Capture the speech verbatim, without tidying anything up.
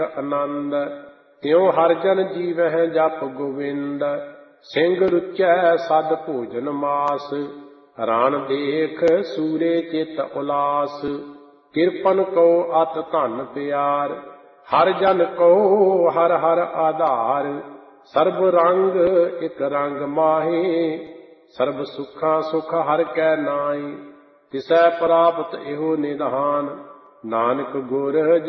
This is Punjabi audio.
ਆਨੰਦ। ਤਿਉ ਹਰਿ ਜਨ ਜੀਵਹਿ ਜਪੁ ਗੋਵਿੰਦ। ਸਿੰਘ ਰੁਚੈ ਸਦ ਭੋਜਨ ਮਾਸ। ਰਾਣ ਦੇਖ ਸੂਰੇ ਚਿਤ ਉਲਾਸ। ਕਿਰਪਨ ਕਉ ਅਤ ਧਨ ਪਿਆਰ। ਹਰਿ ਜਨ ਕਉ ਹਰਿ ਹਰਿ ਆਧਾਰ। ਸਰਬ ਰੰਗ ਇਕ ਰੰਗ ਮਾਹੇ। ਸਰਬ ਸੁਖਾਂ ਸੁਖ ਹਰਿ ਕੈ ਨਾਏ। ਤਿਸੈ ਪ੍ਰਾਪਤ ਇਹੋ ਨਿਧਾਨ। ਨਾਨਕ ਗੁਰ